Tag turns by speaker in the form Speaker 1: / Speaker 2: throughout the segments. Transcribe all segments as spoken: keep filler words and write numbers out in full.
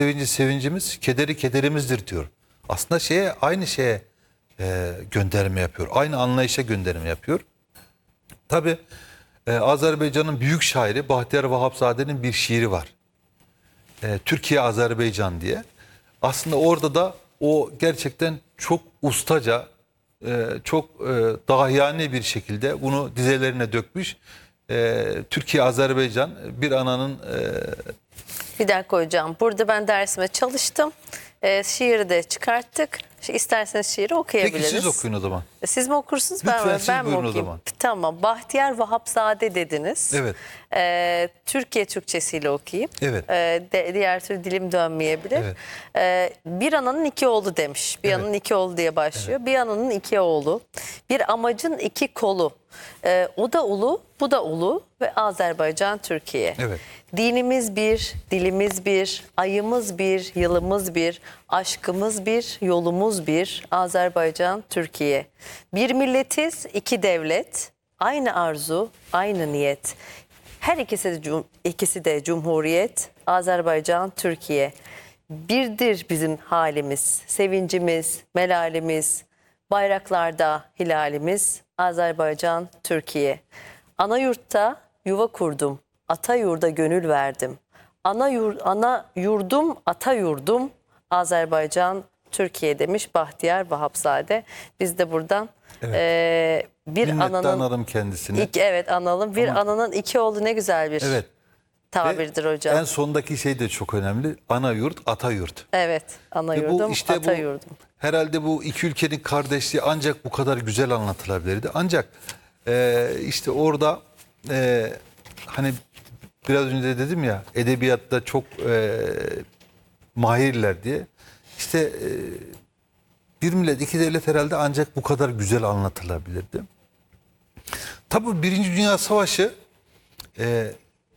Speaker 1: sevinci sevincimiz, kederi kederimizdir diyor. Aslında şeye aynı şeye e, gönderme yapıyor. Aynı anlayışa gönderme yapıyor. Tabi e, Azerbaycan'ın büyük şairi Bahtiyar Vahapzade'nin bir şiiri var. E, Türkiye Azerbaycan diye. Aslında orada da o gerçekten çok ustaca, e, çok e, dahiyane bir şekilde bunu dizelerine dökmüş. E, Türkiye Azerbaycan bir ananın... E,
Speaker 2: Bir dakika hocam. Burada ben dersime çalıştım. Ee, şiiri de çıkarttık. Şimdi isterseniz şiiri okuyabiliriz.
Speaker 1: peki siz okuyun o zaman.
Speaker 2: Siz mi okursunuz?
Speaker 1: Lütfen
Speaker 2: ben,
Speaker 1: siz
Speaker 2: ben mi
Speaker 1: buyurun o
Speaker 2: okuyayım?
Speaker 1: zaman.
Speaker 2: Tamam. Bahtiyar Vahapzade dediniz.
Speaker 1: Evet.
Speaker 2: Ee, Türkiye Türkçesiyle okuyayım.
Speaker 1: Evet.
Speaker 2: Ee, de, diğer türlü dilim dönmeyebilir.
Speaker 1: Evet.
Speaker 2: Ee, bir ananın iki oğlu demiş. Bir
Speaker 1: Evet.
Speaker 2: ananın iki oğlu diye başlıyor. Evet. Bir ananın iki oğlu. Bir amacın iki kolu. Ee, o da ulu, bu da ulu ve Azerbaycan Türkiye.
Speaker 1: Evet.
Speaker 2: Dinimiz bir, dilimiz bir, ayımız bir, yılımız bir, aşkımız bir, yolumuz bir, Azerbaycan, Türkiye. Bir milletiz, iki devlet, aynı arzu, aynı niyet. Her ikisi de, ikisi de cumhuriyet, Azerbaycan, Türkiye. Birdir bizim halimiz, sevincimiz, melalimiz, bayraklarda hilalimiz, Azerbaycan, Türkiye. Ana yurtta yuva kurdum. Ata yurda gönül verdim. Ana, yur, ana yurdum, ata yurdum, Azerbaycan, Türkiye demiş Bahtiyar Vahapzade. Biz de buradan
Speaker 1: Evet.
Speaker 2: e, bir
Speaker 1: Minnetle
Speaker 2: ananın...
Speaker 1: anarım kendisini.
Speaker 2: İlk, evet analım. Bir
Speaker 1: Ama,
Speaker 2: ananın iki oğlu ne güzel bir
Speaker 1: evet.
Speaker 2: tabirdir
Speaker 1: Ve
Speaker 2: hocam.
Speaker 1: en sondaki şey de çok önemli. Ana yurt, ata yurt.
Speaker 2: Evet, ana
Speaker 1: Ve
Speaker 2: yurdum,
Speaker 1: bu, işte
Speaker 2: ata
Speaker 1: bu,
Speaker 2: yurdum.
Speaker 1: herhalde bu iki ülkenin kardeşliği ancak bu kadar güzel anlatılabilirdi. Ancak e, işte orada e, hani biraz önce de dedim ya, edebiyatta çok e, mahirler diye. İşte e, bir millet, iki devlet herhalde ancak bu kadar güzel anlatılabilirdi. Tabii Birinci Dünya Savaşı e,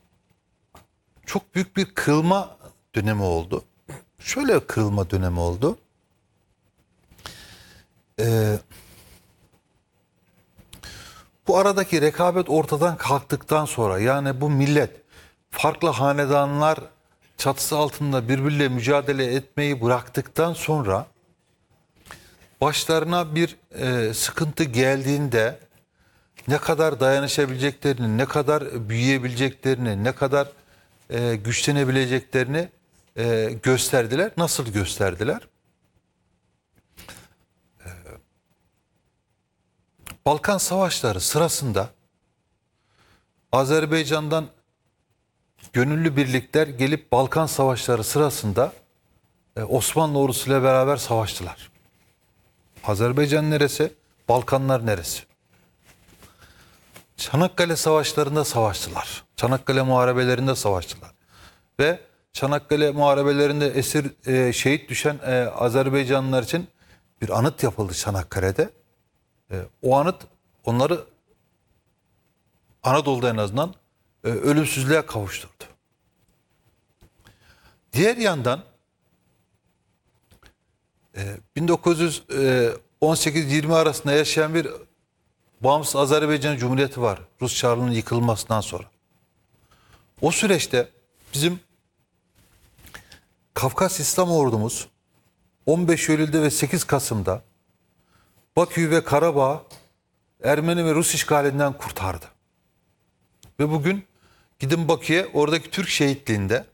Speaker 1: çok büyük bir kırılma dönemi oldu. Şöyle kırılma dönemi oldu. Ee, bu aradaki rekabet ortadan kalktıktan sonra, yani bu millet farklı hanedanlar çatısı altında birbiriyle mücadele etmeyi bıraktıktan sonra başlarına bir e, sıkıntı geldiğinde ne kadar dayanışabileceklerini, ne kadar büyüyebileceklerini, ne kadar e, güçlenebileceklerini e, gösterdiler. Nasıl gösterdiler? E, Balkan Savaşları sırasında Azerbaycan'dan gönüllü birlikler gelip Balkan Savaşları sırasında e, Osmanlı ordusuyla beraber savaştılar. Azerbaycan neresi? Balkanlar neresi? Çanakkale Savaşları'nda savaştılar. Çanakkale Muharebelerinde savaştılar. Ve Çanakkale Muharebelerinde esir e, şehit düşen e, Azerbaycanlılar için bir anıt yapıldı Çanakkale'de. E, o anıt onları Anadolu'da en azından e, ölümsüzlüğe kavuşturdu. Diğer yandan e, bin dokuz yüz on sekiz yirmi arasında yaşayan bir bağımsız Azerbaycan Cumhuriyeti var. Rus Çarlığı'nın yıkılmasından sonra. O süreçte bizim Kafkas İslam Ordumuz on beş Eylül'de ve sekiz Kasım'da Bakü'yü ve Karabağ'ı Ermeni ve Rus işgalinden kurtardı. Ve bugün gidin Bakü'ye, oradaki Türk şehitliğinde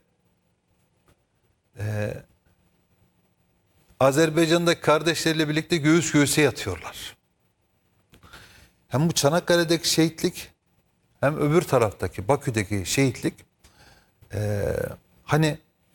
Speaker 1: e, Azerbaycan'daki kardeşleriyle birlikte göğüs göğüse yatıyorlar. Hem bu Çanakkale'deki şehitlik hem öbür taraftaki Bakü'deki şehitlik e, hani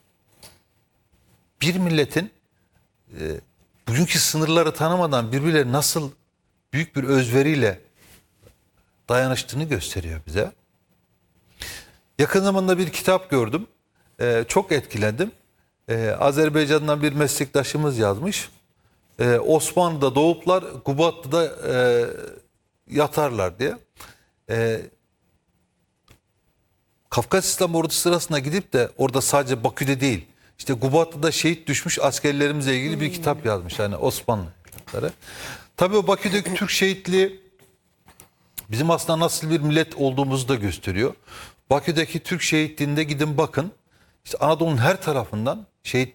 Speaker 1: bir milletin e, bugünkü sınırları tanımadan birbirleri nasıl büyük bir özveriyle dayanıştığını gösteriyor bize. Yakın zamanda bir kitap gördüm. E, çok etkilendim. E, Azerbaycan'dan bir meslektaşımız yazmış. E, Osmanlı'da doğuplar, Gubatlı'da e, yatarlar diye. E, Kafkas İslam Ordusu sırasında gidip de orada sadece Bakü'de değil, işte Gubatlı'da şehit düşmüş askerlerimizle ilgili bir kitap yazmış. Yani Osmanlı kitapları. Tabii o Bakü'deki Türk şehitliği bizim aslında nasıl bir millet olduğumuzu da gösteriyor. Bakü'deki Türk şehitliğinde gidin bakın. İşte Anadolu'nun her tarafından şehit